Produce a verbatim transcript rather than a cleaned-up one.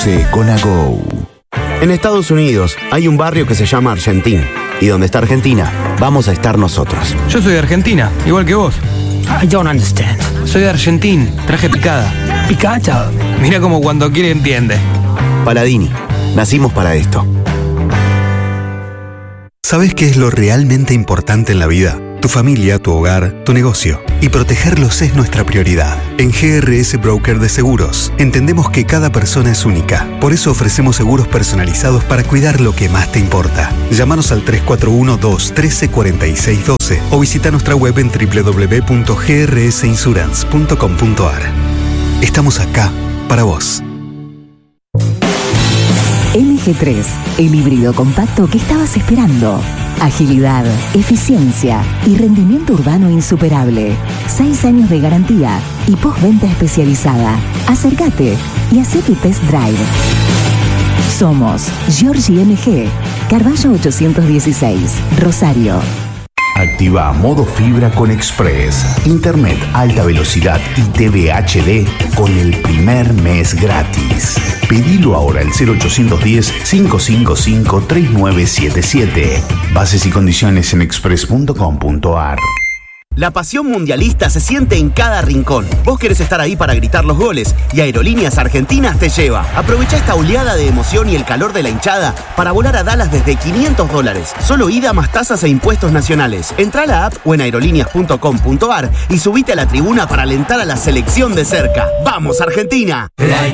Conduce con Ago. En Estados Unidos hay un barrio que se llama Argentina. Y donde está Argentina, vamos a estar nosotros. Yo soy de Argentina, igual que vos. I don't understand. Soy de Argentina, traje picada. Picada. Mira como cuando quiere entiende. Paladini, nacimos para esto. ¿Sabes qué es lo realmente importante en la vida? Tu familia, tu hogar, tu negocio. Y protegerlos es nuestra prioridad. En G R S Broker de Seguros, entendemos que cada persona es única. Por eso ofrecemos seguros personalizados para cuidar lo que más te importa. Llámanos al tres cuatro uno, dos uno tres, cuatro seis uno dos o visita nuestra web en doble u doble u doble u punto g r s insurance punto com punto a r. Estamos acá para vos. M G tres, el híbrido compacto que estabas esperando. Agilidad, eficiencia y rendimiento urbano insuperable. Seis años de garantía y postventa especializada. Acércate y haz tu test drive. Somos Giorgi M G, Carballo ochocientos dieciséis, Rosario. Activa modo fibra con Express. Internet alta velocidad y T V H D con el primer mes gratis. Pedilo ahora al cero ochocientos diez, cinco cinco cinco, tres nueve siete siete. Bases y condiciones en express punto com punto a r. La pasión mundialista se siente en cada rincón. Vos querés estar ahí para gritar los goles y Aerolíneas Argentinas te lleva. Aprovecha esta oleada de emoción y el calor de la hinchada para volar a Dallas desde quinientos dólares. Solo ida más tasas e impuestos nacionales. Entrá a la app o en aerolíneas punto com punto a r y subite a la tribuna para alentar a la selección de cerca. ¡Vamos, Argentina!